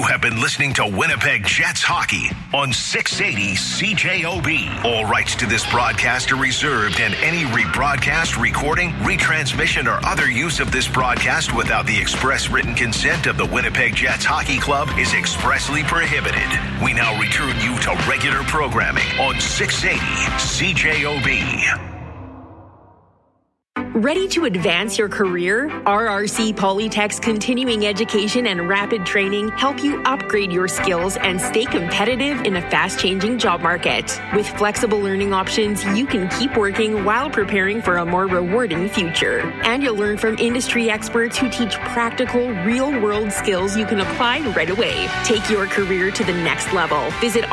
You have been listening to Winnipeg Jets Hockey on 680 CJOB. All rights to this broadcast are reserved, and any rebroadcast, recording, retransmission, or other use of this broadcast without the express written consent of the Winnipeg Jets Hockey Club is expressly prohibited. We now return you to regular programming on 680 CJOB. Ready to advance your career? RRC Polytech's continuing education and rapid training help you upgrade your skills and stay competitive in a fast-changing job market. With flexible learning options, you can keep working while preparing for a more rewarding future. And you'll learn from industry experts who teach practical, real-world skills you can apply right away. Take your career to the next level. Visit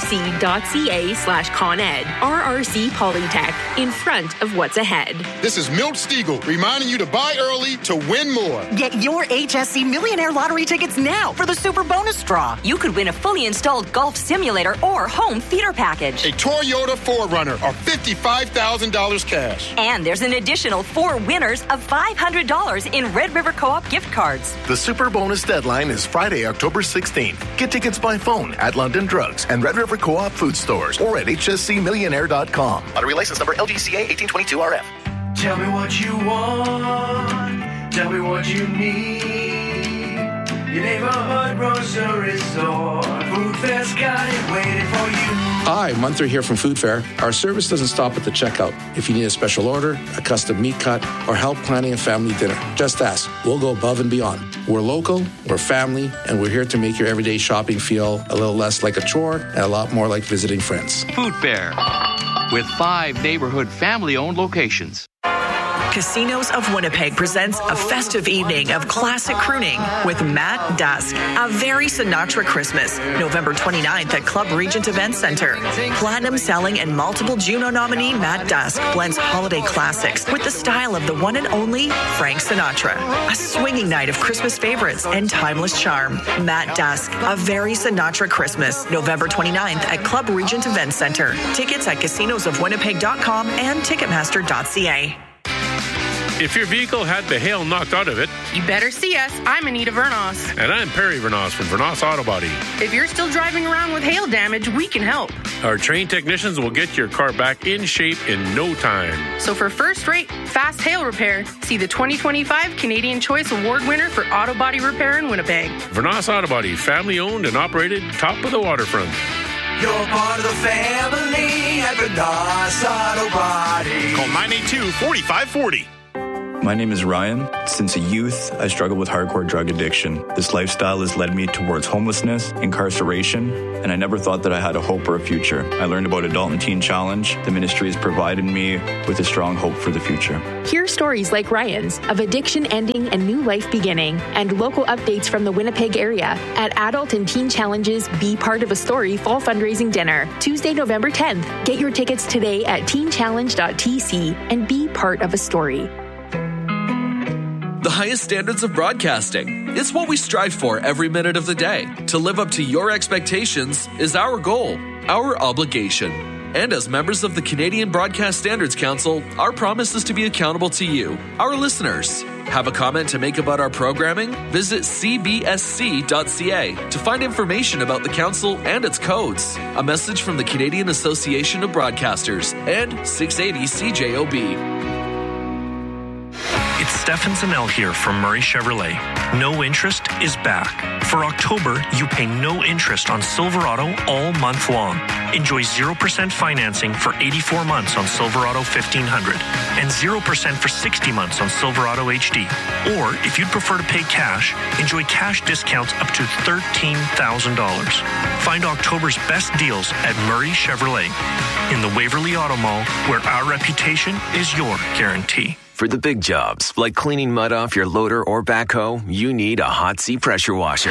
rrc.ca/ConEd. RRC Polytech, in front of what's ahead. This is Milt Stiegel, reminding you to buy early to win more. Get your HSC Millionaire Lottery tickets now for the Super Bonus Draw. You could win a fully installed golf simulator or home theater package. A Toyota 4Runner or $55,000 cash. And there's an additional 4 winners of $500 in Red River Co-op gift cards. The Super Bonus deadline is Friday, October 16th. Get tickets by phone at London Drugs and Red River Co-op food stores or at hscmillionaire.com. Lottery license number LGCA 1822RF. Tell me what you want. Tell me what you need. Your neighborhood grocery store. Food Fair's got it waiting for you. Hi, Munther here from Food Fair. Our service doesn't stop at the checkout. If you need a special order, a custom meat cut, or help planning a family dinner, just ask. We'll go above and beyond. We're local, we're family, and we're here to make your everyday shopping feel a little less like a chore and a lot more like visiting friends. Food Fair, with 5 neighborhood family-owned locations. Casinos of Winnipeg presents a festive evening of classic crooning with Matt Dusk. A very Sinatra Christmas, November 29th at Club Regent Event Center. Platinum selling and multiple Juno nominee Matt Dusk blends holiday classics with the style of the one and only Frank Sinatra. A swinging night of Christmas favorites and timeless charm. Matt Dusk, a very Sinatra Christmas, November 29th at Club Regent Event Center. Tickets at casinosofwinnipeg.com and ticketmaster.ca. If your vehicle had the hail knocked out of it, you better see us. I'm Anita Vernos. And I'm Perry Vernos from Vernos Auto Body. If you're still driving around with hail damage, we can help. Our trained technicians will get your car back in shape in no time. So for first-rate, fast hail repair, see the 2025 Canadian Choice Award winner for auto body repair in Winnipeg. Vernos Auto Body, family-owned and operated, top of the waterfront. You're part of the family at Vernos Auto Body. Call 982-4540. My name is Ryan. Since a youth, I struggled with hardcore drug addiction. This lifestyle has led me towards homelessness, incarceration, and I never thought that I had a hope or a future. I learned about Adult and Teen Challenge. The ministry has provided me with a strong hope for the future. Hear stories like Ryan's of addiction ending and new life beginning, and local updates from the Winnipeg area at Adult and Teen Challenge's Be Part of a Story Fall Fundraising Dinner, Tuesday, November 10th. Get your tickets today at teenchallenge.tc and be part of a story. The highest standards of broadcasting. It's what we strive for every minute of the day. To live up to your expectations is our goal, our obligation. And as members of the Canadian Broadcast Standards Council, our promise is to be accountable to you, our listeners. Have a comment to make about our programming? Visit cbsc.ca to find information about the council and its codes. A message from the Canadian Association of Broadcasters and 680 CJOB. It's Stefan Zanel here from Murray Chevrolet. No interest is back. For October, you pay no interest on Silverado all month long. Enjoy 0% financing for 84 months on Silverado 1500 and 0% for 60 months on Silverado HD. Or, if you'd prefer to pay cash, enjoy cash discounts up to $13,000. Find October's best deals at Murray Chevrolet in the Waverly Auto Mall, where our reputation is your guarantee. For the big jobs, like cleaning mud off your loader or backhoe, you need a Hot Sea pressure washer.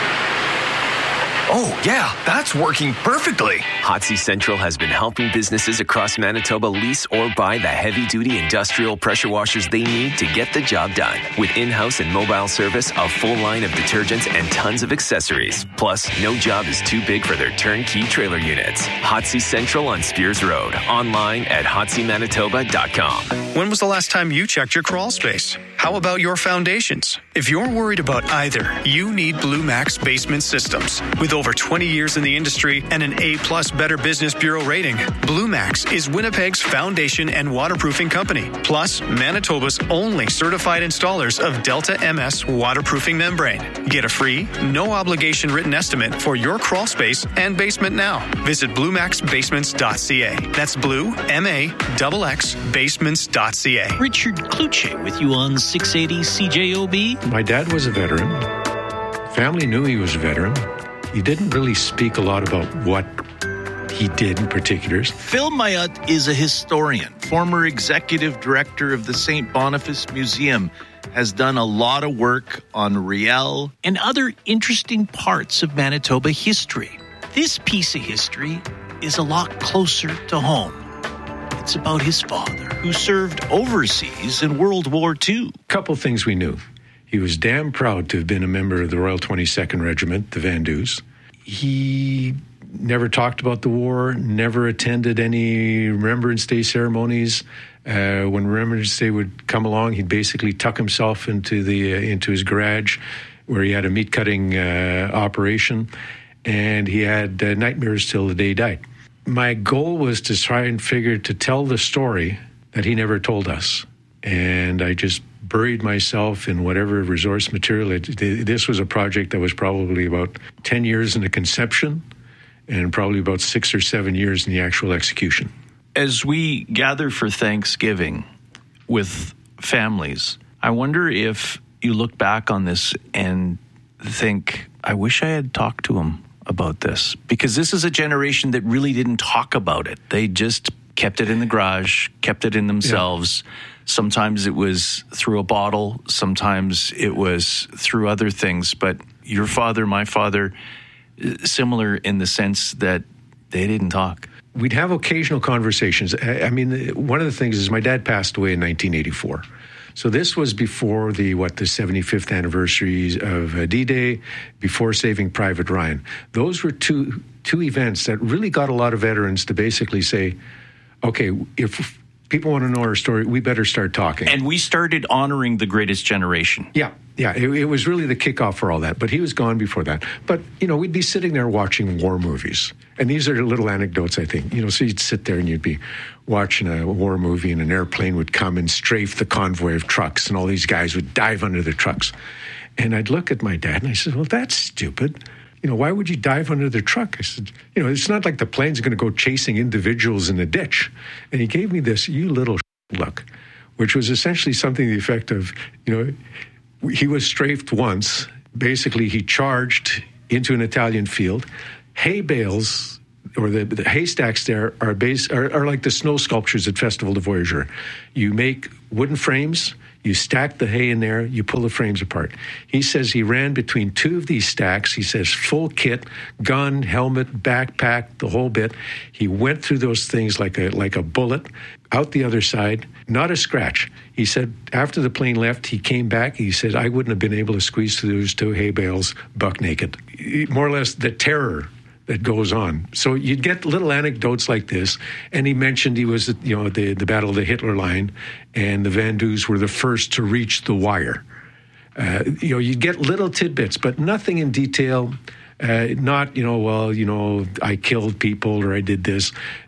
Oh, yeah, that's working perfectly. Hot Sea Central has been helping businesses across Manitoba lease or buy the heavy-duty industrial pressure washers they need to get the job done. With in-house and mobile service, a full line of detergents, and tons of accessories. Plus, no job is too big for their turnkey trailer units. Hot Sea Central on Spears Road. Online at hotseamanitoba.com. When was the last time you checked your crawl space? How about your foundations? If you're worried about either, you need Blue Max Basement Systems. With over 20 years in the industry and an A+ Better Business Bureau rating, Blue Max is Winnipeg's foundation and waterproofing company, plus Manitoba's only certified installers of Delta MS waterproofing membrane. Get a free, no-obligation written estimate for your crawl space and basement now. Visit BlueMaxBasements.ca. That's Blue, M-A-X-X, Basements.ca. Richard Kluche with you on 680 CJOB. My dad was a veteran. Family knew he was a veteran. He didn't really speak a lot about what he did in particulars. Phil Mayotte is a historian, former executive director of the St. Boniface Museum, has done a lot of work on Riel and other interesting parts of Manitoba history. This piece of history is a lot closer to home. It's about his father, who served overseas in World War II. Couple things we knew. He was damn proud to have been a member of the Royal 22nd Regiment, the Vandus. He never talked about the war, never attended any Remembrance Day ceremonies. When Remembrance Day would come along, he'd basically tuck himself into his garage where he had a meat-cutting operation, and he had nightmares till the day he died. My goal was to try and to tell the story that he never told us. And I just buried myself in whatever resource material. This was a project that was probably about 10 years in the conception and probably about 6 or 7 years in the actual execution. As we gather for Thanksgiving with families, I wonder if you look back on this and think, I wish I had talked to him about this, because this is a generation that really didn't talk about it. They just kept it in the garage, kept it in themselves. Yeah. Sometimes it was through a bottle. Sometimes it was through other things. But your father, my father, similar in the sense that they didn't talk. We'd have occasional conversations. I mean, one of the things is my dad passed away in 1984. So this was before the 75th anniversary of D-Day, before Saving Private Ryan. Those were two events that really got a lot of veterans to basically say, okay, if people want to know our story, we better start talking. And we started honoring the greatest generation. Yeah. It was really the kickoff for all that. But he was gone before that. But, we'd be sitting there watching war movies. And these are little anecdotes, I think. So you'd sit there and you'd be watching a war movie and an airplane would come and strafe the convoy of trucks and all these guys would dive under the trucks. And I'd look at my dad and I said, well, that's stupid. Why would you dive under the truck? I said, it's not like the plane's going to go chasing individuals in the ditch. And he gave me this, you little look, which was essentially something to the effect of, he was strafed once. Basically, he charged into an Italian field. Hay bales, or the haystacks there, are like the snow sculptures at Festival de Voyageur. You make wooden frames, you stack the hay in there, you pull the frames apart. He says he ran between two of these stacks. He says full kit, gun, helmet, backpack, the whole bit. He went through those things like a bullet, out the other side, not a scratch. He said after the plane left, he came back. He said, I wouldn't have been able to squeeze through those two hay bales buck naked. More or less the terror that goes on. So you'd get little anecdotes like this. And he mentioned he was at the Battle of the Hitler Line, and the Vandus were the first to reach the wire. You'd get little tidbits, but nothing in detail. Not, I killed people or I did this.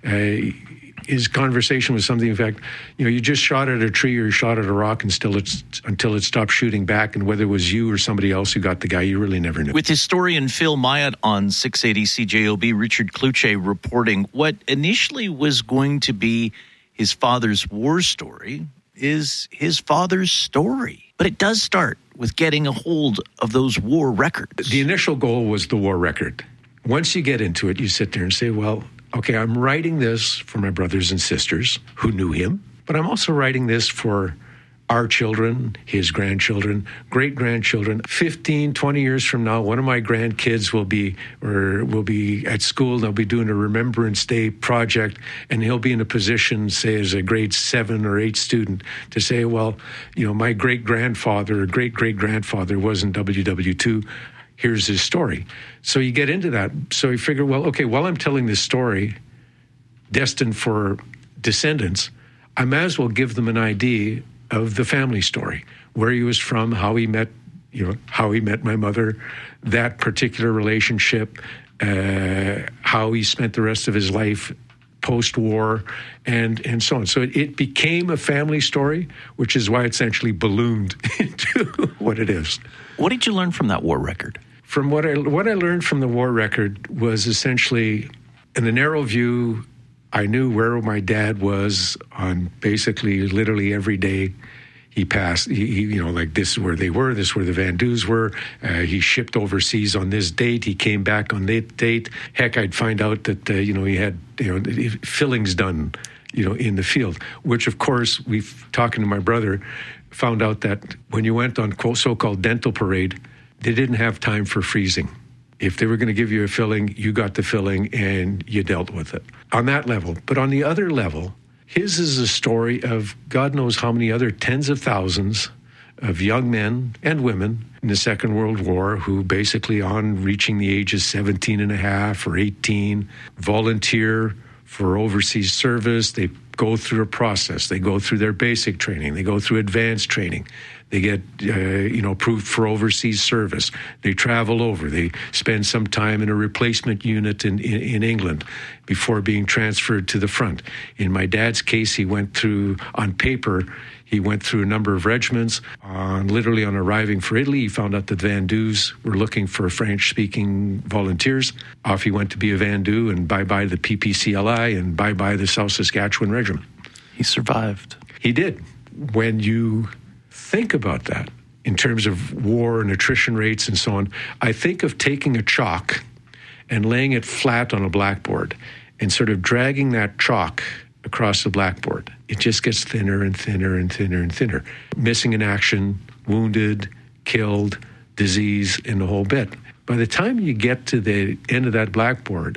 His conversation was something, in fact, you just shot at a tree or you shot at a rock until it stopped shooting back, and whether it was you or somebody else who got the guy, you really never knew. With historian Phil Mayotte on 680 CJOB, Richard Kluche reporting what initially was going to be his father's war story is his father's story. But it does start with getting a hold of those war records. The initial goal was the war record. Once you get into it, you sit there and say, well, okay, I'm writing this for my brothers and sisters who knew him, but I'm also writing this for our children, his grandchildren, great-grandchildren. 15, 20 years from now, one of my grandkids will be at school. They'll be doing a Remembrance Day project, and he'll be in a position, say, as a grade 7 or 8 student, to say, well, my great-grandfather or great-great-grandfather was in WW2. Here's his story. So you get into that. So you figure, well, okay, while I'm telling this story destined for descendants, I might as well give them an idea of the family story, where he was from, how he met how he met my mother, that particular relationship, how he spent the rest of his life post-war, and so on. So it became a family story, which is why it essentially ballooned into what it is. What did you learn from that war record? From what I learned from the war record was essentially, in the narrow view, I knew where my dad was on basically literally every day he passed. Like this is where they were, this is where the Van Duys were. He shipped overseas on this date. He came back on that date. Heck, I'd find out that, he had, fillings done, in the field, which of course talking to my brother, found out that when you went on so-called dental parade, they didn't have time for freezing. If they were going to give you a filling, you got the filling and you dealt with it on that level. But on the other level, his is a story of God knows how many other tens of thousands of young men and women in the Second World War who basically on reaching the ages 17 and a half or 18 volunteer for overseas service. They go through a process. They go through their basic training. They go through advanced training. They get, approved for overseas service. They travel over. They spend some time in a replacement unit in England before being transferred to the front. In my dad's case, he went through, on paper, he went through a number of regiments. Literally on arriving for Italy, he found out that Van Duys were looking for French-speaking volunteers. Off he went to be a Van Duy, and bye-bye the PPCLI, and bye-bye the South Saskatchewan Regiment. He survived. He did. When you think about that in terms of war and attrition rates and so on, I think of taking a chalk and laying it flat on a blackboard and sort of dragging that chalk across the blackboard. It just gets thinner and thinner and thinner and thinner. Missing in action, wounded, killed, disease, and the whole bit. By the time you get to the end of that blackboard,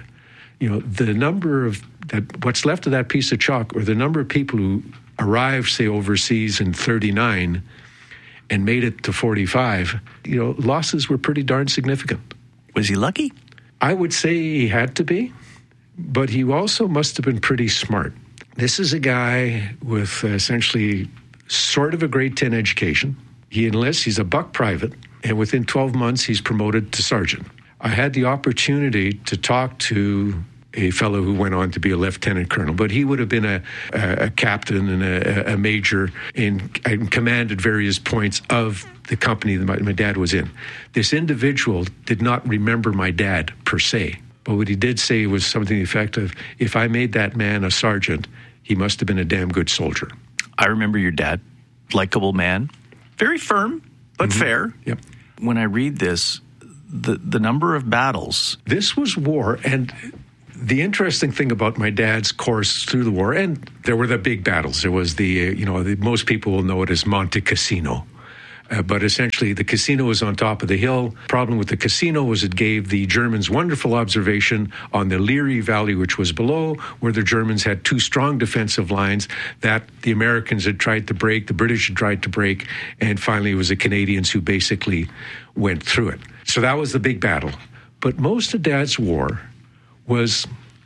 the number of what's left of that piece of chalk, or the number of people who arrived, say, overseas in 39 and made it to 45, losses were pretty darn significant. Was he lucky? I would say he had to be, but he also must have been pretty smart. This is a guy with essentially sort of a grade 10 education. He enlists, he's a buck private, and within 12 months, he's promoted to sergeant. I had the opportunity to talk to a fellow who went on to be a lieutenant colonel, but he would have been a captain and a major and commanded various points of the company that my dad was in. This individual did not remember my dad per se, but what he did say was something to the effect of, if I made that man a sergeant, he must have been a damn good soldier. I remember your dad, likable man, very firm, but fair. Yep. When I read this, the number of battles. This was war, and the interesting thing about my dad's course through the war, and there were the big battles. There was most people will know it as Monte Cassino. But essentially, the casino was on top of the hill. Problem with the casino was it gave the Germans wonderful observation on the Leary Valley, which was below, where the Germans had two strong defensive lines that the Americans had tried to break, the British had tried to break, and finally it was the Canadians who basically went through it. So that was the big battle. But most of Dad's war was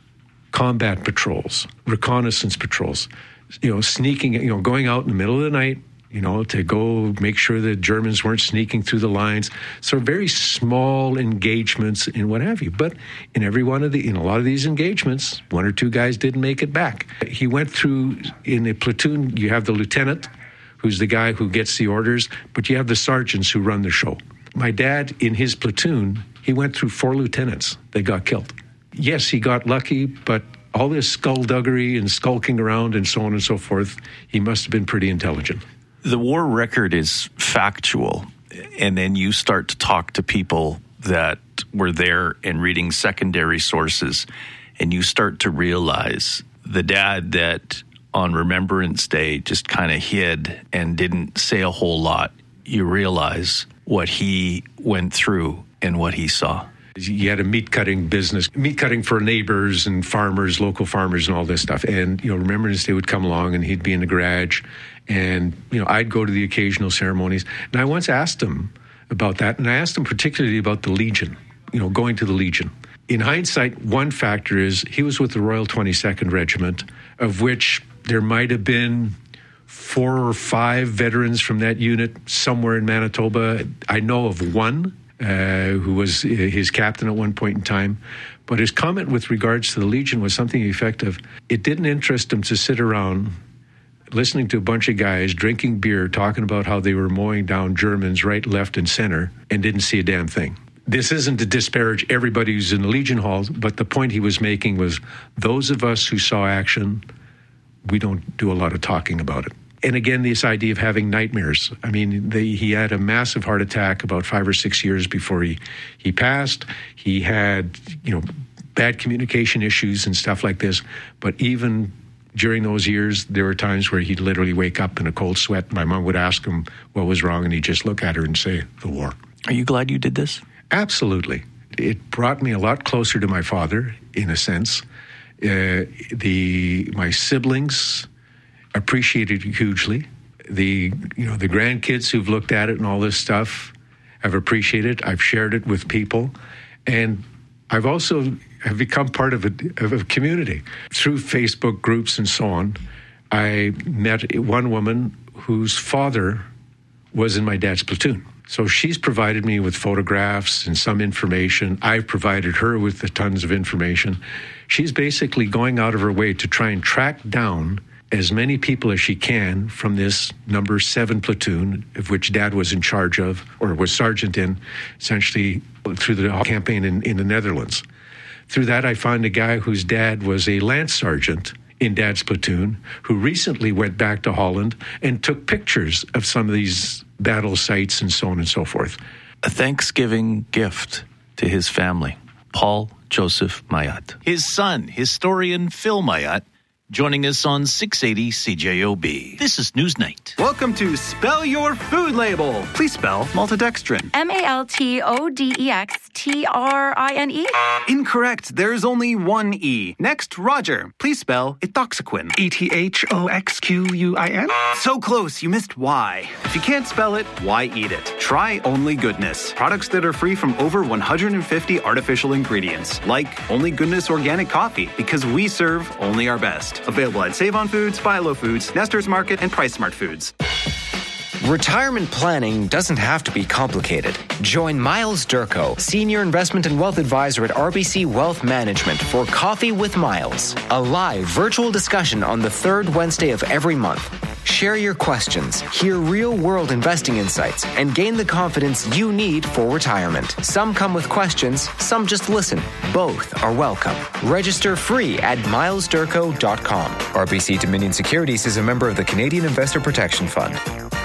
combat patrols, reconnaissance patrols, sneaking, going out in the middle of the night, to go make sure the Germans weren't sneaking through the lines. So very small engagements and what have you. But in every one of in a lot of these engagements, one or two guys didn't make it back. He went through, in a platoon, you have the lieutenant, who's the guy who gets the orders, but you have the sergeants who run the show. My dad, in his platoon, he went through 4 lieutenants that got killed. Yes, he got lucky, but all this skullduggery and skulking around and so on and so forth, he must have been pretty intelligent. The war record is factual, and then you start to talk to people that were there and reading secondary sources, and you start to realize the dad that on Remembrance Day just kind of hid and didn't say a whole lot, you realize what he went through and what he saw. He had a meat cutting business, meat cutting for neighbors and farmers, local farmers and all this stuff. And, Remembrance Day would come along and he'd be in the garage and, I'd go to the occasional ceremonies. And I once asked him about that. And I asked him particularly about the Legion, going to the Legion. In hindsight, one factor is he was with the Royal 22nd Regiment, of which there might have been 4 or 5 veterans from that unit somewhere in Manitoba. I know of one who was his captain at one point in time. But his comment with regards to the Legion was something effective. It didn't interest him to sit around listening to a bunch of guys drinking beer, talking about how they were mowing down Germans right, left, and center, and didn't see a damn thing. This isn't to disparage everybody who's in the Legion Hall, but the point he was making was those of us who saw action, we don't do a lot of talking about it. And again, this idea of having nightmares. I mean, he had a massive heart attack about 5 or 6 years before he passed. He had, bad communication issues and stuff like this. But even during those years, there were times where he'd literally wake up in a cold sweat. My mom would ask him what was wrong, and he'd just look at her and say, the war. Are you glad you did this? Absolutely. It brought me a lot closer to my father, in a sense. My siblings appreciated it hugely. The grandkids who've looked at it and all this stuff have appreciated it. I've shared it with people, and I've also have become part of a community through Facebook groups and so on. I met one woman whose father was in my dad's platoon. So she's provided me with photographs and some information. I've provided her with the tons of information. She's basically going out of her way to try and track down as many people as she can from this number 7 platoon, of which Dad was in charge of, or was sergeant in, essentially through the campaign in the Netherlands. Through that, I found a guy whose dad was a lance sergeant in Dad's platoon, who recently went back to Holland and took pictures of some of these battle sites and so on and so forth. A Thanksgiving gift to his family, Paul Joseph Maillotte. His son, historian Phil Maillotte, joining us on 680 CJOB. This is Newsnight. Welcome to Spell Your Food Label. Please spell maltodextrin. MALTODEXTRINE? Incorrect. There's only one E. Next, Roger. Please spell ethoxyquin. ETHOXQUIN? So close, you missed Y. If you can't spell it, why eat it? Try Only Goodness. Products that are free from over 150 artificial ingredients. Like Only Goodness Organic Coffee, because we serve only our best. Available at Save On Foods, Philo Foods, Nestor's Market, and Price Smart Foods. Retirement planning doesn't have to be complicated. Join Miles Durko, Senior Investment and Wealth Advisor at RBC Wealth Management for Coffee with Miles, a live virtual discussion on the third Wednesday of every month. Share your questions, hear real-world investing insights, and gain the confidence you need for retirement. Some come with questions, some just listen. Both are welcome. Register free at milesdurko.com. RBC Dominion Securities is a member of the Canadian Investor Protection Fund.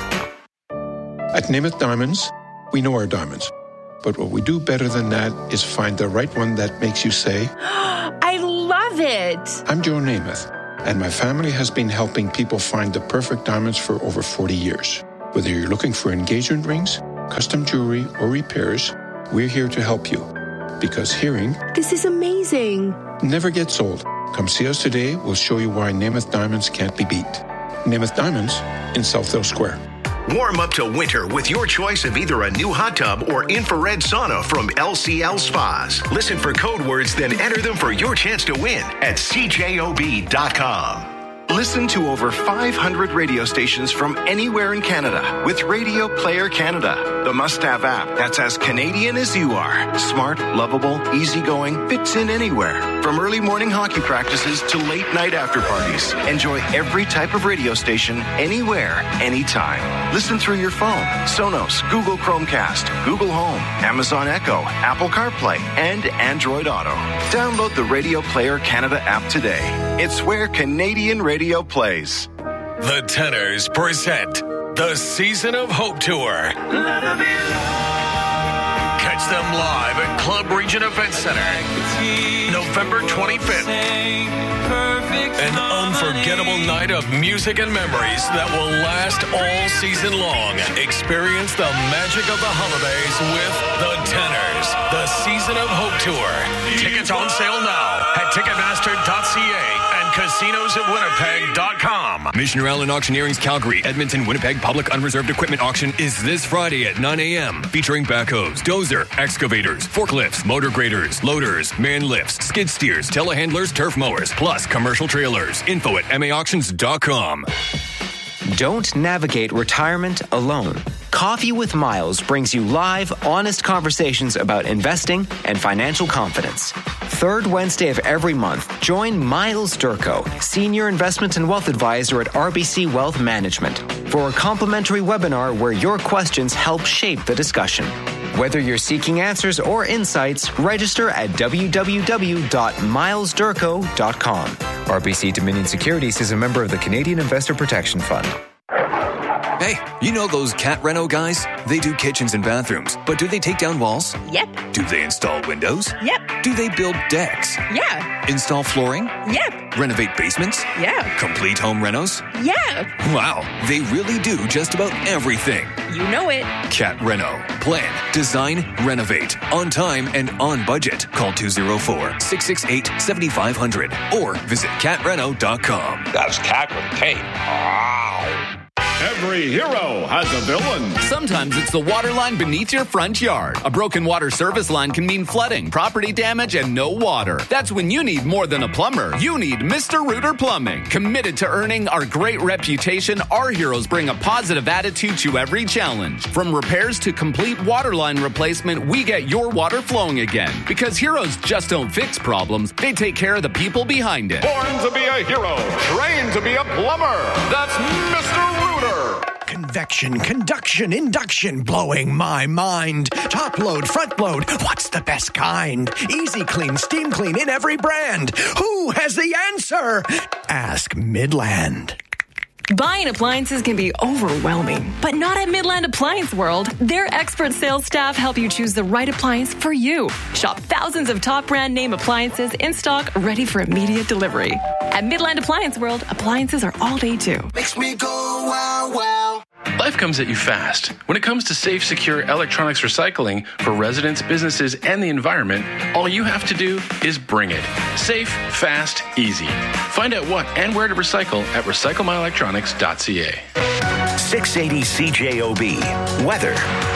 At Namath Diamonds, we know our diamonds. But what we do better than that is find the right one that makes you say, I love it. I'm Joe Namath, and my family has been helping people find the perfect diamonds for over 40 years. Whether you're looking for engagement rings, custom jewelry, or repairs, we're here to help you. Because hearing, this is amazing, never gets old. Come see us today. We'll show you why Namath Diamonds can't be beat. Namath Diamonds in Southdale Square. Warm up to winter with your choice of either a new hot tub or infrared sauna from LCL Spas. Listen for code words, then enter them for your chance to win at CJOB.com. Listen to over 500 radio stations from anywhere in Canada with Radio Player Canada, the must-have app that's as Canadian as you are. Smart, lovable, easygoing, fits in anywhere. From early morning hockey practices to late night after parties. Enjoy every type of radio station, anywhere, anytime. Listen through your phone, Sonos, Google Chromecast, Google Home, Amazon Echo, Apple CarPlay, and Android Auto. Download the Radio Player Canada app today. It's where Canadian radio plays. The Tenors present the Season of Hope Tour. Catch them live at Club Region Event Center, November 25th. An unforgettable night of music and memories that will last all season long. Experience the magic of the holidays with the Tenors, the Season of Hope Tour. Tickets on sale now at Ticketmaster.ca. CasinosofWinnipeg.com. Missioner Allen Auctioneering's Calgary, Edmonton, Winnipeg Public Unreserved Equipment Auction is this Friday at 9 a.m. featuring backhoes, dozer, excavators, forklifts, motor graders, loaders, man lifts, skid steers, telehandlers, turf mowers, plus commercial trailers. Info at MAAuctions.com. Don't navigate retirement alone. Coffee with Miles brings you live, honest conversations about investing and financial confidence. Third Wednesday of every month, join Miles Durko, Senior Investment and Wealth Advisor at RBC Wealth Management, for a complimentary webinar where your questions help shape the discussion. Whether you're seeking answers or insights, register at www.milesdurko.com. RBC Dominion Securities is a member of the Canadian Investor Protection Fund. Hey, you know those Cat Reno guys? They do kitchens and bathrooms, but do they take down walls? Yep. Do they install windows? Yep. Do they build decks? Yeah. Install flooring? Yep. Renovate basements? Yeah. Complete home renos? Yeah. Wow, they really do just about everything. You know it. Cat Reno. Plan, design, renovate. On time and on budget. Call 204-668-7500 or visit catreno.com. That's cat with a K. Wow. Every hero has a villain. Sometimes it's the water line beneath your front yard. A broken water service line can mean flooding, property damage, and no water. That's when you need more than a plumber. You need Mr. Rooter Plumbing. Committed to earning our great reputation, our heroes bring a positive attitude to every challenge. From repairs to complete water line replacement, we get your water flowing again. Because heroes just don't fix problems, they take care of the people behind it. Born to be a hero, trained to be a plumber. That's Mr. Rooter. Convection, conduction, induction, blowing my mind. Top load, front load, what's the best kind? Easy clean, steam clean in every brand. Who has the answer? Ask Midland. Buying appliances can be overwhelming, but not at Midland Appliance World. Their expert sales staff help you choose the right appliance for you. Shop thousands of top brand name appliances in stock, ready for immediate delivery. At Midland Appliance World, appliances are all day too. Makes me go wow, wow. Life comes at you fast. When it comes to safe, secure electronics recycling for residents, businesses, and the environment, all you have to do is bring it. Safe, fast, easy. Find out what and where to recycle at recyclemyelectronics.ca. 680 CJOB. Weather.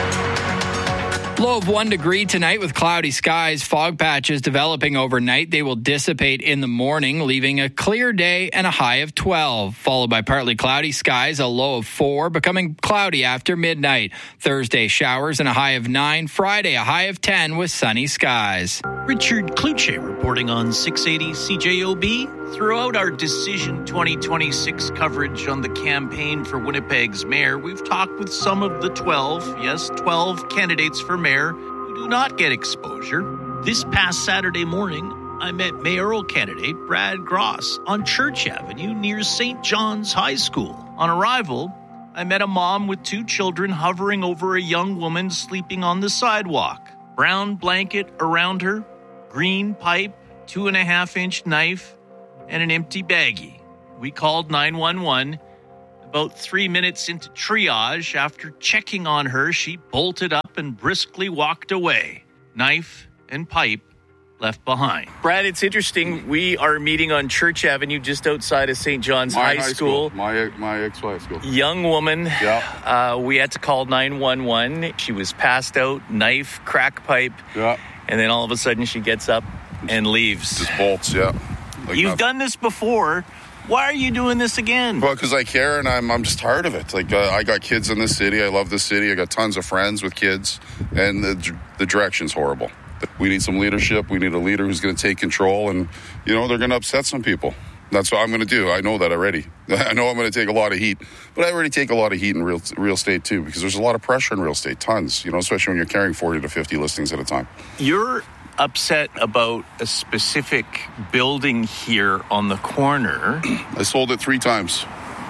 Low of 1 degree tonight with cloudy skies, fog patches developing overnight. They will dissipate in the morning, leaving a clear day and a high of 12, followed by partly cloudy skies, a low of 4, becoming cloudy after midnight. Thursday, showers and a high of 9. Friday, a high of 10 with sunny skies. Richard Kluche reporting on 680 CJOB. Throughout our Decision 2026 coverage on the campaign for Winnipeg's mayor, we've talked with some of the 12 candidates for mayor who do not get exposure. This past Saturday morning, I met mayoral candidate Brad Gross on Church Avenue near St. John's High School. On arrival, I met a mom with 2 children hovering over a young woman sleeping on the sidewalk. Brown blanket around her, green pipe, 2.5-inch knife, and an empty baggie. We called 911. About 3 minutes into triage, after checking on her, she bolted up and briskly walked away. Knife and pipe left behind. Brad, it's interesting. We are meeting on Church Avenue just outside of St. John's High School. My ex-high school. Young woman. Yeah. We had to call 911. She was passed out, knife, crack pipe. Yeah. And then all of a sudden she gets up and leaves. Just bolts, yeah. Like You've done this before. Why are you doing this again? Well, because I care and I'm just tired of it. Like, I got kids in this city. I love this city. I got tons of friends with kids. And the direction's horrible. We need some leadership. We need a leader who's going to take control. And, they're going to upset some people. That's what I'm going to do. I know that already. I know I'm going to take a lot of heat. But I already take a lot of heat in real estate, too, because there's a lot of pressure in real estate. Tons, especially when you're carrying 40 to 50 listings at a time. You're upset about a specific building here on the corner. I sold it 3 times.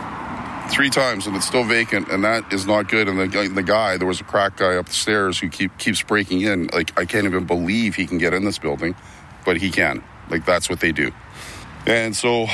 3 times, and it's still vacant, and that is not good. And the guy, there was a crack guy up the stairs who keeps breaking in. Like, I can't even believe he can get in this building, but he can. Like, that's what they do. And so,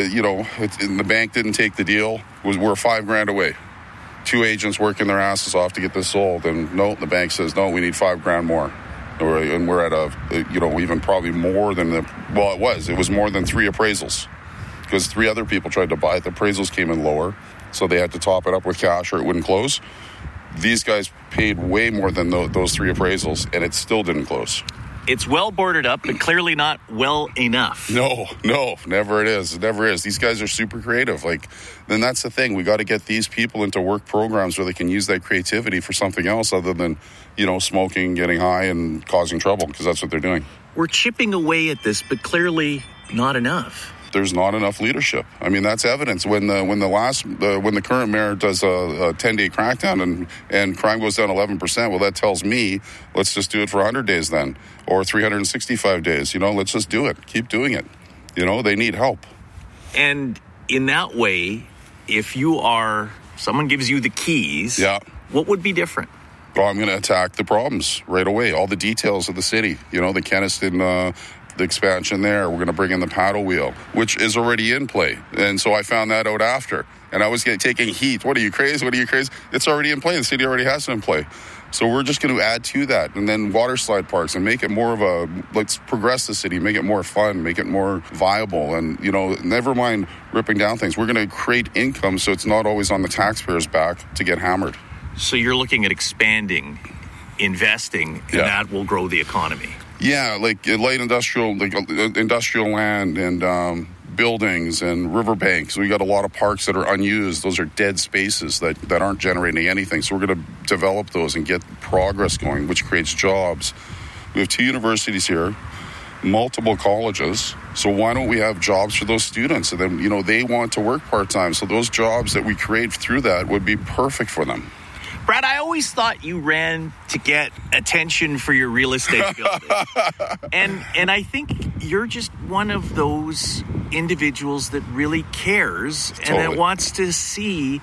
the bank didn't take the deal. We're $5,000 away. 2 agents working their asses off to get this sold, and no, the bank says, no, we need $5,000 more. And we're at even probably more than it was more than 3 appraisals, because 3 other people tried to buy it. The appraisals came in lower, so they had to top it up with cash or it wouldn't close. These guys paid way more than those 3 appraisals, and it still didn't close. It's well boarded up, but clearly not well enough. No, never it is. It never is. These guys are super creative. Then that's the thing. We got to get these people into work programs where they can use that creativity for something else other than, smoking, getting high, and causing trouble, because that's what they're doing. We're chipping away at this, but clearly not enough. There's not enough leadership. I mean, that's evidence. When the current mayor does a 10-day crackdown and crime goes down 11%, well, that tells me let's just do it for 100 days then, or 365 days. Let's just do it. Keep doing it. They need help. And in that way, if someone gives you the keys, what would be different? Well, I'm going to attack the problems right away. All the details of the city. The Kenaston. The expansion there. We're going to bring in the paddle wheel, which is already in play. And so I found that out after. And I was taking heat. What are you crazy? It's already in play. The city already has it in play. So we're just going to add to that. And then water slide parks and make it more of let's progress the city, make it more fun, make it more viable. And, never mind ripping down things. We're going to create income so it's not always on the taxpayer's back to get hammered. So you're looking at expanding, investing, and that will grow the economy. Yeah, light industrial land and buildings and riverbanks. We got a lot of parks that are unused. Those are dead spaces that aren't generating anything. So we're going to develop those and get progress going, which creates jobs. We have 2 universities here, multiple colleges. So why don't we have jobs for those students? And then, they want to work part-time. So those jobs that we create through that would be perfect for them. Brad, I always thought you ran to get attention for your real estate building. and I think you're just one of those individuals that really cares and that wants to see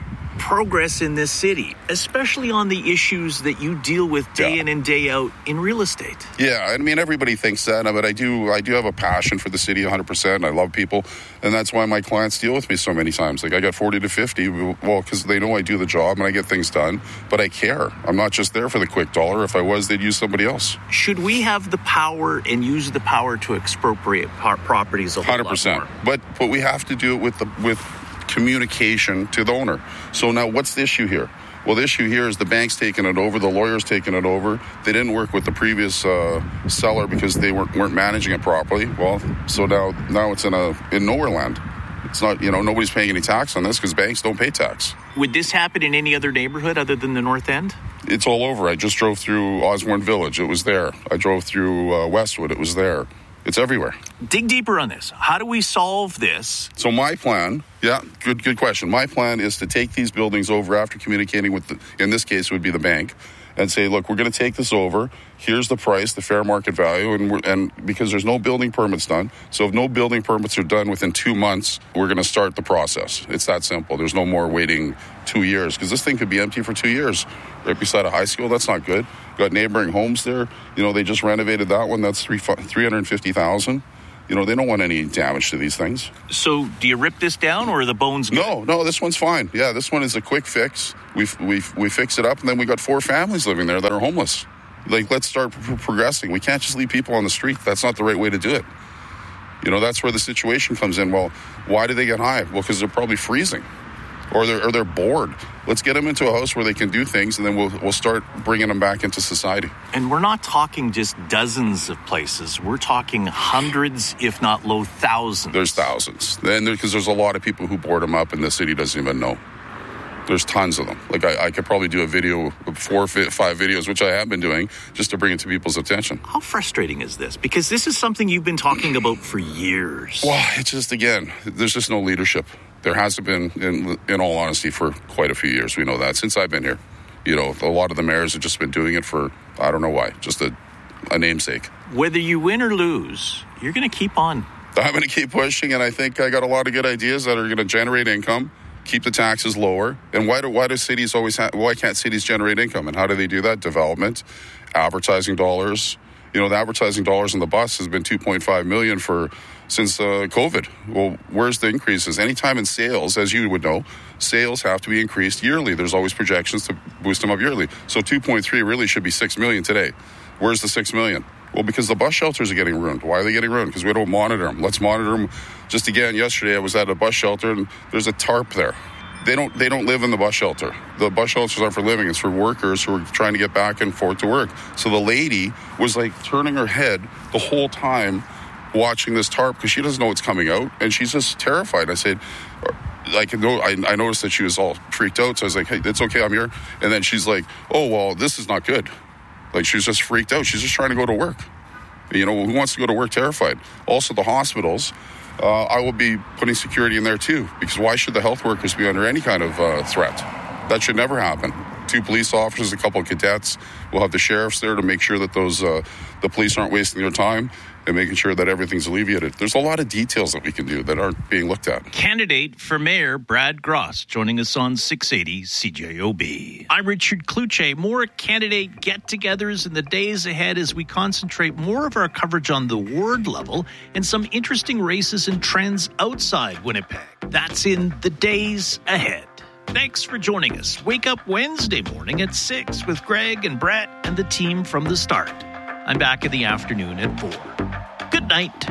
progress in this city, especially on the issues that you deal with day in and day out in real estate. Yeah, I mean, everybody thinks that, but I do have a passion for the city 100%. I love people, and that's why my clients deal with me so many times. I got 40 to 50, well, because they know I do the job and I get things done, but I care. I'm not just there for the quick dollar. If I was, they'd use somebody else. Should we have the power and use the power to expropriate properties a whole 100%. lot more? But we have to do it with communication to the owner. So now what's the issue here? Well, the issue here is the bank's taking it over, the lawyer's taking it over. They didn't work with the previous seller because they weren't managing it properly. Well, so now it's in nowhere land. It's not, nobody's paying any tax on this because banks don't pay tax. Would this happen in any other neighborhood other than the North End? It's all over. I just drove through Osborne Village. It was there. I drove through Westwood. It was there. It's everywhere. Dig deeper on this. How do we solve this? So my plan, good question. My plan is to take these buildings over after communicating with in this case, it would be the bank, and say, look, we're going to take this over. Here's the price, the fair market value, and because there's no building permits done, so if no building permits are done within 2 months, we're going to start the process. It's that simple. There's no more waiting 2 years, because this thing could be empty for 2 years. Right beside a high school, that's not good. Got neighboring homes there. They just renovated that one. That's $350,000. They don't want any damage to these things. So do you rip this down or are the bones good? No, this one's fine. Yeah, this one is a quick fix. We fix it up, and then we got 4 families living there that are homeless. Let's start progressing. We can't just leave people on the street. That's not the right way to do it. That's where the situation comes in. Well, why do they get high? Well, because they're probably freezing. Or they're bored. Let's get them into a house where they can do things, and then we'll start bringing them back into society. And we're not talking just dozens of places. We're talking hundreds, if not low thousands. There's thousands. Because there's a lot of people who board them up, and the city doesn't even know. There's tons of them. I could probably do a video, 4 or 5 videos, which I have been doing, just to bring it to people's attention. How frustrating is this? Because this is something you've been talking about for years. Well, it's just, again, there's just no leadership. There hasn't been, in all honesty, for quite a few years. We know that since I've been here. A lot of the mayors have just been doing it for, I don't know why, just a namesake. Whether you win or lose, you're going to keep on. I'm going to keep pushing, and I think I got a lot of good ideas that are going to generate income, keep the taxes lower. And why do cities why can't cities generate income? And how do they do that? Development, advertising dollars. The advertising dollars on the bus has been $2.5 million since COVID. Well, where's the increases? Anytime in sales, as you would know, sales have to be increased yearly. There's always projections to boost them up yearly. So 2.3 really should be $6 million today. Where's the $6 million? Well, because the bus shelters are getting ruined. Why are they getting ruined? Because we don't monitor them. Let's monitor them. Just again, yesterday I was at a bus shelter and there's a tarp there. they don't live in the bus shelter. The bus shelters aren't for living. It's for workers who are trying to get back and forth to work. So the lady was like turning her head the whole time watching this tarp because she doesn't know what's coming out, and she's just terrified. I said, I noticed that she was all freaked out, so I was like, hey, it's okay, I'm here. And then she's like, oh, well, this is not good. Like, she was just freaked out. She's just trying to go to work. You know, who wants to go to work terrified? Also, the hospitals, I will be putting security in there too, because why should the health workers be under any kind of threat? That should never happen. 2 police officers, a couple of cadets. We'll have the sheriffs there to make sure that the police aren't wasting their time and making sure that everything's alleviated. There's a lot of details that we can do that aren't being looked at. Candidate for Mayor Brad Gross joining us on 680 CJOB. I'm Richard Kluche. More candidate get-togethers in the days ahead as we concentrate more of our coverage on the ward level and some interesting races and trends outside Winnipeg. That's in the days ahead. Thanks for joining us. Wake up Wednesday morning at 6 with Greg and Brett and the team from the start. I'm back in the afternoon at 4. Good night.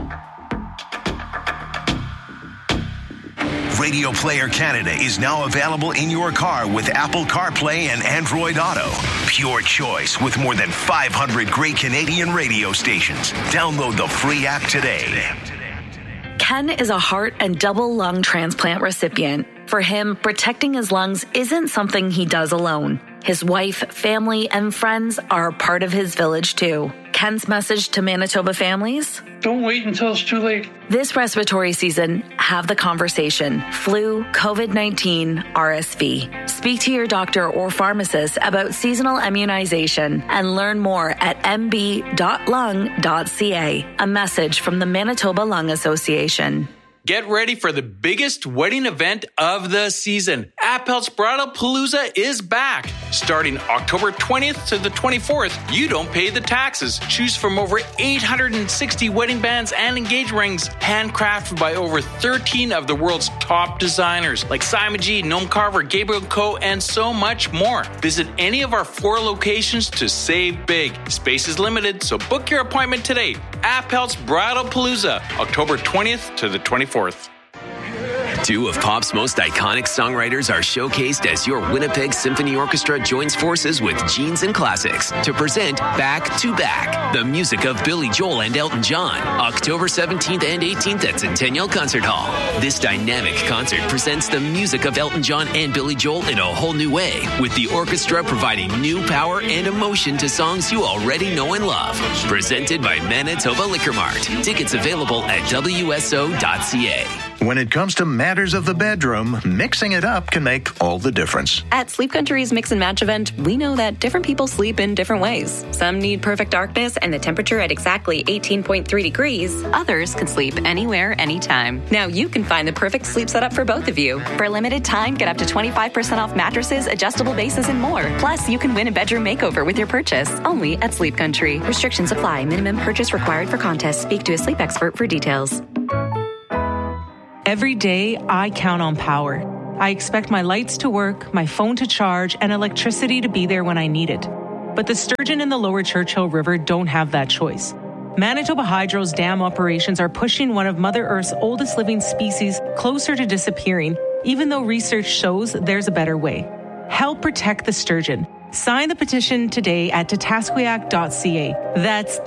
Radio Player Canada is now available in your car with Apple CarPlay and Android Auto. Pure choice with more than 500 great Canadian radio stations. Download the free app today. Ken is a heart and double lung transplant recipient. For him, protecting his lungs isn't something he does alone. His wife, family, and friends are a part of his village too. Ken's message to Manitoba families? Don't wait until it's too late. This respiratory season, have the conversation. Flu, COVID-19, RSV. Speak to your doctor or pharmacist about seasonal immunization and learn more at mb.lung.ca. A message from the Manitoba Lung Association. Get ready for the biggest wedding event of the season. Appel's Bridal Palooza is back. Starting October 20th to the 24th, you don't pay the taxes. Choose from over 860 wedding bands and engagement rings, handcrafted by over 13 of the world's top designers, like Simon G, Noam Carver, Gabriel Co., and so much more. Visit any of our 4 locations to save big. Space is limited, so book your appointment today. Appel's Bridal Palooza, October 20th to the 24th. 2 of pop's most iconic songwriters are showcased as your Winnipeg Symphony Orchestra joins forces with Genes and Classics to present Back to Back, the music of Billy Joel and Elton John, October 17th and 18th at Centennial Concert Hall. This dynamic concert presents the music of Elton John and Billy Joel in a whole new way, with the orchestra providing new power and emotion to songs you already know and love. Presented by Manitoba Liquor Mart. Tickets available at WSO.ca. When it comes to matters of the bedroom, mixing it up can make all the difference. At Sleep Country's Mix and Match event, we know that different people sleep in different ways. Some need perfect darkness and the temperature at exactly 18.3 degrees. Others can sleep anywhere, anytime. Now you can find the perfect sleep setup for both of you. For a limited time, get up to 25% off mattresses, adjustable bases, and more. Plus, you can win a bedroom makeover with your purchase. Only at Sleep Country. Restrictions apply. Minimum purchase required for contest. Speak to a sleep expert for details. Every day, I count on power. I expect my lights to work, my phone to charge, and electricity to be there when I need it. But the sturgeon in the lower Churchill River don't have that choice. Manitoba Hydro's dam operations are pushing one of Mother Earth's oldest living species closer to disappearing, even though research shows there's a better way. Help protect the sturgeon. Sign the petition today at tatasquiac.ca. That's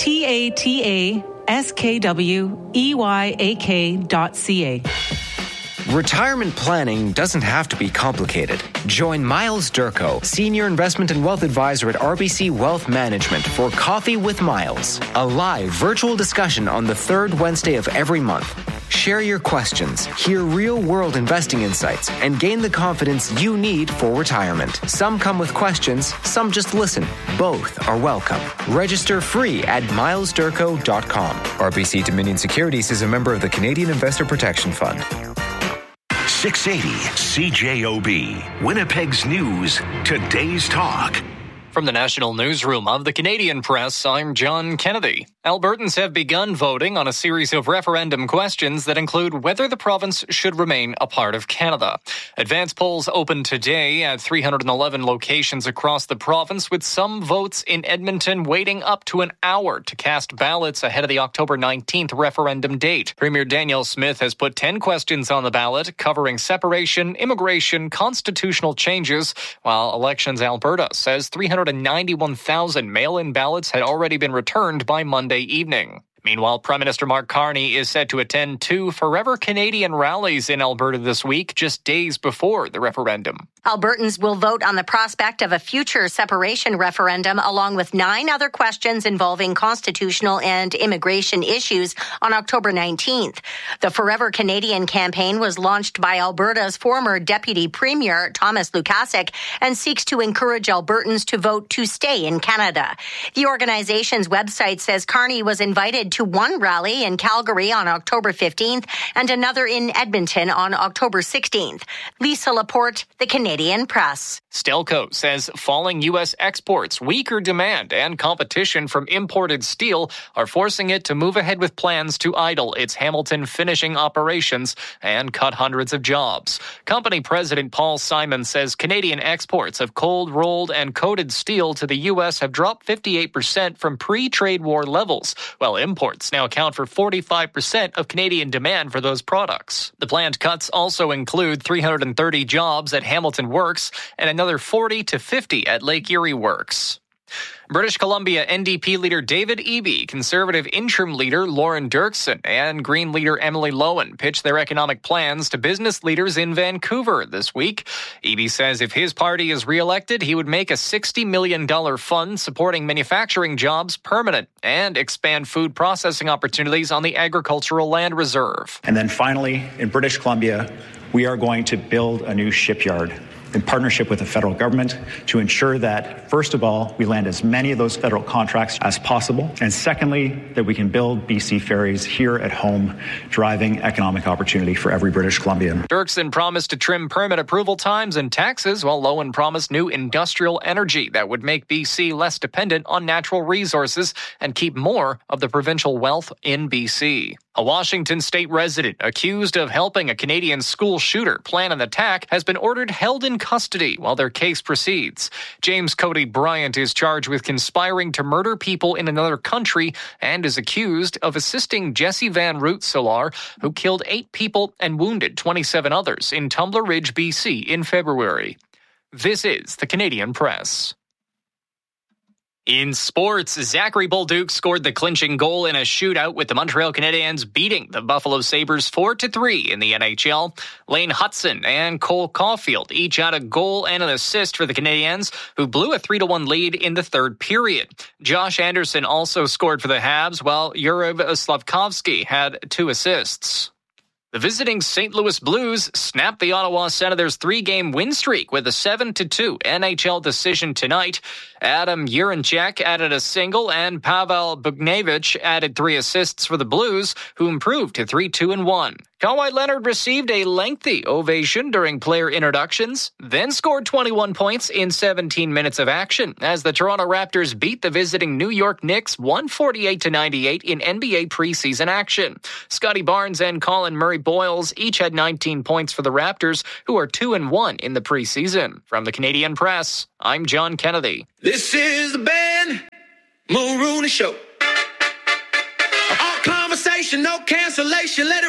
TATASKWEYAK.ca. Retirement planning doesn't have to be complicated. Join Miles Durko, Senior Investment and Wealth Advisor at RBC Wealth Management for Coffee with Miles, a live virtual discussion on the 3rd Wednesday of every month. Share your questions, hear real-world investing insights, and gain the confidence you need for retirement. Some come with questions, some just listen. Both are welcome. Register free at milesdurko.com. RBC Dominion Securities is a member of the Canadian Investor Protection Fund. 680 CJOB, Winnipeg's News, Today's Talk. From the National Newsroom of the Canadian Press, I'm John Kennedy. Albertans have begun voting on a series of referendum questions that include whether the province should remain a part of Canada. Advance polls open today at 311 locations across the province, with some votes in Edmonton waiting up to an hour to cast ballots ahead of the October 19th referendum date. Premier Danielle Smith has put 10 questions on the ballot covering separation, immigration, constitutional changes, while Elections Alberta says 391,000 mail-in ballots had already been returned by Monday evening. Meanwhile, Prime Minister Mark Carney is set to attend 2 Forever Canadian rallies in Alberta this week, just days before the referendum. Albertans will vote on the prospect of a future separation referendum, along with 9 other questions involving constitutional and immigration issues on October 19th. The Forever Canadian campaign was launched by Alberta's former Deputy Premier, Thomas Lukasik, and seeks to encourage Albertans to vote to stay in Canada. The organization's website says Carney was invited to one rally in Calgary on October 15th and another in Edmonton on October 16th. Lisa Laporte, The Canadian Press. Stelco says falling U.S. exports, weaker demand, and competition from imported steel are forcing it to move ahead with plans to idle its Hamilton finishing operations and cut hundreds of jobs. Company President Paul Simon says Canadian exports of cold, rolled, and coated steel to the U.S. have dropped 58% from pre-trade war levels, while imports now account for 45% of Canadian demand for those products. The planned cuts also include 330 jobs at Hamilton Works and another 40 to 50 at Lake Erie Works. British Columbia NDP leader David Eby, Conservative interim leader Lauren Dirksen, and Green leader Emily Lowen pitched their economic plans to business leaders in Vancouver this week. Eby says if his party is re-elected, he would make a $60 million fund supporting manufacturing jobs permanent and expand food processing opportunities on the agricultural land reserve. And then finally, in British Columbia, we are going to build a new shipyard in partnership with the federal government to ensure that, first of all, we land as many of those federal contracts as possible, and secondly, that we can build BC ferries here at home, driving economic opportunity for every British Columbian. Dirksen promised to trim permit approval times and taxes, while Lowen promised new industrial energy that would make BC less dependent on natural resources and keep more of the provincial wealth in BC. A Washington state resident accused of helping a Canadian school shooter plan an attack has been ordered held in custody while their case proceeds. James Cody Bryant is charged with conspiring to murder people in another country and is accused of assisting Jesse Van Root-Solar, who killed 8 people and wounded 27 others in Tumbler Ridge, BC in February. This is the Canadian Press. In sports, Zachary Bolduc scored the clinching goal in a shootout with the Montreal Canadiens beating the Buffalo Sabres 4-3 in the NHL. Lane Hutson and Cole Caulfield each had a goal and an assist for the Canadiens, who blew a 3-1 lead in the third period. Josh Anderson also scored for the Habs, while Yuriv Slavkovsky had 2 assists. The visiting St. Louis Blues snapped the Ottawa Senators' 3-game win streak with a 7-2 NHL decision tonight. Adam Urinchek added a single, and Pavel Bugnevich added 3 assists for the Blues, who improved to 3-2-1. Kawhi Leonard received a lengthy ovation during player introductions, then scored 21 points in 17 minutes of action as the Toronto Raptors beat the visiting New York Knicks 148-98 in NBA preseason action. Scotty Barnes and Colin Murray-Boyles each had 19 points for the Raptors, who are 2-1 in the preseason. From the Canadian Press, I'm John Kennedy. This is the Ben Mulrooney Show. All conversation, no cancellation, let it